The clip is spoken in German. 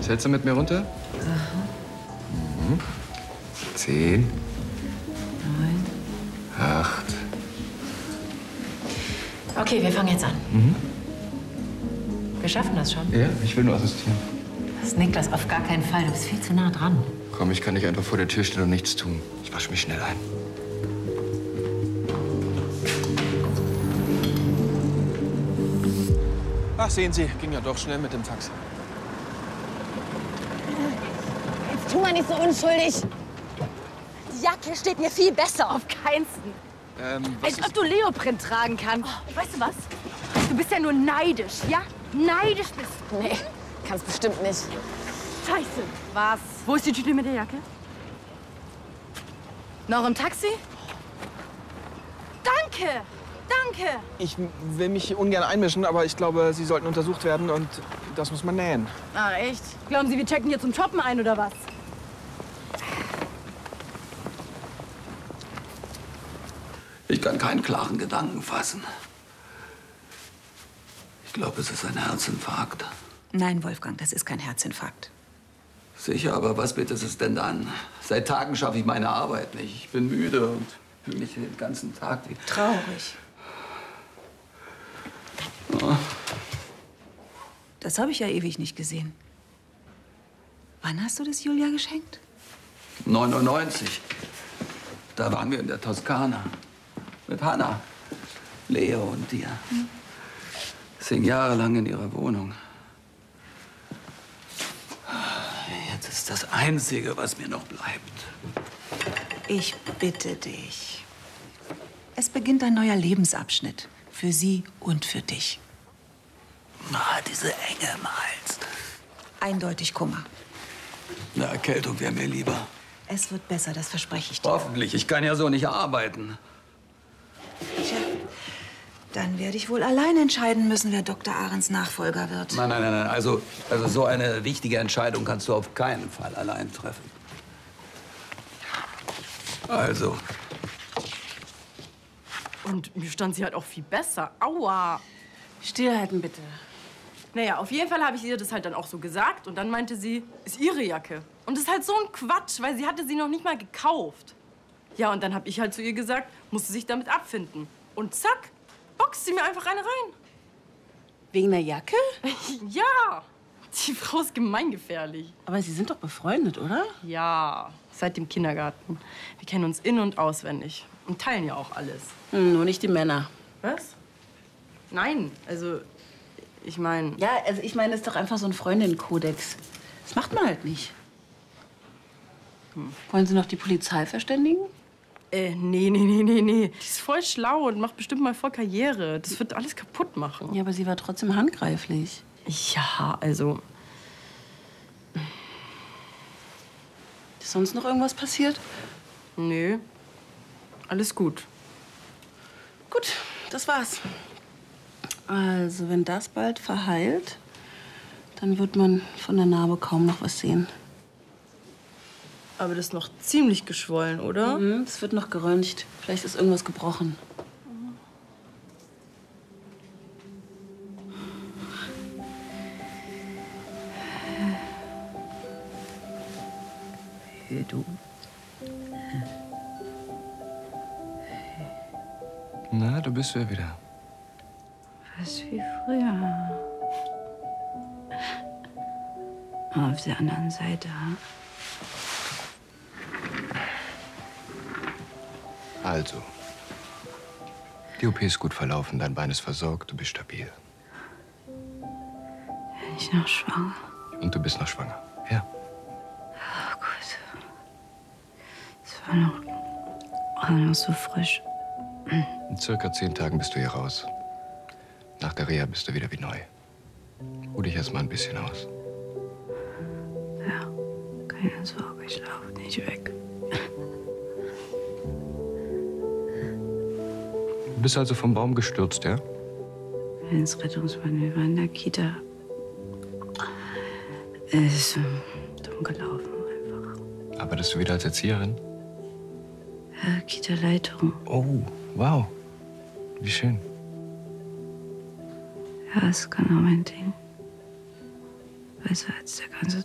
Zählst du mit mir runter? Mhm. 10. 9. 8. Okay, wir fangen jetzt an. Mhm. Wir schaffen das schon. Ja, ich will nur assistieren. Das Niklas, auf gar keinen Fall. Du bist viel zu nah dran. Komm, ich kann nicht einfach vor der Tür stehen und nichts tun. Ich wasche mich schnell ein. Ach, sehen Sie, ging ja doch schnell mit dem Fax. Jetzt tu mal nicht so unschuldig. Die Jacke steht mir viel besser. Auf keinsten. Als ob du Leoprint tragen kannst. Oh, weißt du was? Du bist ja nur neidisch, ja? Neidisch bist du. Nee, kannst bestimmt nicht. Scheiße. Was? Wo ist die Tüte mit der Jacke? Noch im Taxi? Danke! Danke! Ich will mich ungern einmischen, aber ich glaube, Sie sollten untersucht werden und das muss man nähen. Ah, echt? Glauben Sie, wir checken hier zum Shoppen ein, oder was? Ich kann keinen klaren Gedanken fassen. Ich glaube, es ist ein Herzinfarkt. Nein, Wolfgang, das ist kein Herzinfarkt. Sicher, aber was bitte ist es denn dann? Seit Tagen schaffe ich meine Arbeit nicht. Ich bin müde und fühle mich den ganzen Tag wie... Traurig. Oh. Das habe ich ja ewig nicht gesehen. Wann hast du das Julia geschenkt? 99. Da waren wir in der Toskana. Mit Hanna, Leo und dir. Es hing jahrelang in ihrer Wohnung. Jetzt ist das Einzige, was mir noch bleibt. Ich bitte dich. Es beginnt ein neuer Lebensabschnitt. Für sie und für dich. Ah, diese Enge im Hals. Eindeutig Kummer. Eine Erkältung wäre mir lieber. Es wird besser, das verspreche ich dir. Hoffentlich. Ich kann ja so nicht arbeiten. Tja, dann werde ich wohl allein entscheiden müssen, wer Dr. Ahrens Nachfolger wird. Nein, nein, nein, nein. Also so eine wichtige Entscheidung kannst du auf keinen Fall allein treffen. Also. Und mir stand sie halt auch viel besser. Aua! Stillhalten, bitte. Naja, auf jeden Fall habe ich ihr das halt dann auch so gesagt. Und dann meinte sie, ist ihre Jacke. Und das ist halt so ein Quatsch, weil sie hatte sie noch nicht mal gekauft. Ja, und dann habe ich halt zu ihr gesagt, musste sich damit abfinden. Und zack, boxt sie mir einfach eine rein. Wegen der Jacke? Ja, die Frau ist gemeingefährlich. Aber Sie sind doch befreundet, oder? Ja, seit dem Kindergarten. Wir kennen uns in- und auswendig. Und teilen ja auch alles. Nur nicht die Männer. Was? Nein, also, ich meine... Ja, also ich meine, das ist doch einfach so ein Freundinnenkodex. Das macht man halt nicht. Wollen Sie noch die Polizei verständigen? Nee. Die ist voll schlau und macht bestimmt mal voll Karriere. Das wird alles kaputt machen. Ja, aber sie war trotzdem handgreiflich. Ja, also... Ist sonst noch irgendwas passiert? Nö. Alles gut. Gut, das war's. Also, wenn das bald verheilt, dann wird man von der Narbe kaum noch was sehen. Aber das ist noch ziemlich geschwollen, oder? Es wird noch geröntgt. Vielleicht ist irgendwas gebrochen. Hey, du. Na, du bist ja wieder. Was wie früher. Auf der anderen Seite. Also. Die OP ist gut verlaufen, dein Bein ist versorgt, du bist stabil. Bin ich noch schwanger? Und du bist noch schwanger. Ja. Oh Gott. Es war noch so frisch. In circa 10 Tagen bist du hier raus. Nach der Reha bist du wieder wie neu. Ruh dich erst mal ein bisschen aus. Ja, keine Sorge, ich laufe nicht weg. Du bist also vom Baum gestürzt, ja? Ins Rettungsmanöver in der Kita. Es ist dumm gelaufen einfach. Arbeitest du wieder als Erzieherin? Ja, Kita-Leitung. Oh, wow. Wie schön. Ja, ist genau mein Ding. Besser als der ganze